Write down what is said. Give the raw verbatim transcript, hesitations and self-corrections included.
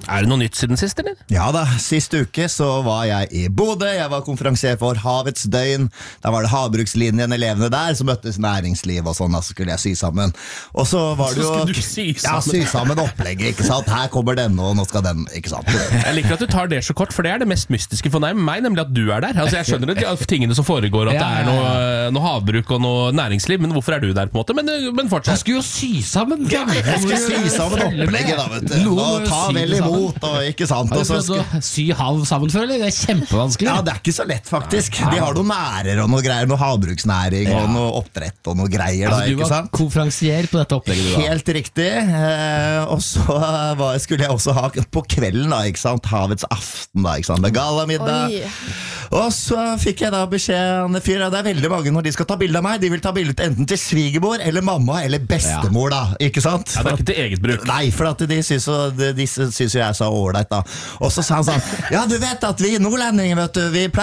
Er det noe nytt siden sist, eller? Ja da, sist uke så var jeg i Bodø. Jeg var konferansier for Havets døgn. Da var det havbrukslinjen, elevene der, så møttes næringsliv og sånn, da skulle jeg sy sammen. Og så var det jo... Så skulle du sy sammen? Ja, sy sammen opplegget, ikke sant? Her kommer denne, og nå skal den, ikke sant? Jeg liker at du tar det så kort, for det er det mest mystiske for meg, nemlig at du er der. Altså, jeg skjønner det, de tingene som foregår, at det er noe, noe havbruk og noe næringsliv, men hvorfor er du der på en måte? Men, men fortsatt. Jeg skulle jo sy sammen! Ja, jeg skal sy sammen opplegget da, vet du. Og ta vel imot. Og ikke sant Har du og så prøvd å sy halv sammen før, eller? Det er kjempevanskelig. Ja, det er ikke så lett faktisk. De har noen nærer og noe greier, noe havbruksnæring og noe oppdrett og noe greier da, altså, ikke sant? Du var konferansier på dette opplegget du var. Helt riktig, eh, og så var, skulle jeg også ha på kvelden da, ikke sant? Havets aften da, ikke sant? Med galamiddag. Og så fikk jeg da beskjed, fyr, det er veldig mange når de skal ta bilde av meg, de vil ta bilde enten til svigermor eller mamma eller bestemor da, ikke sant? Ja, det er ikke til eget bruk. Nei, for at de synes jo, de, de synes jo jeg er så ålreit da. Og så sa han sånn, ja du vet at vi nordlendinger, vet du, vi pleier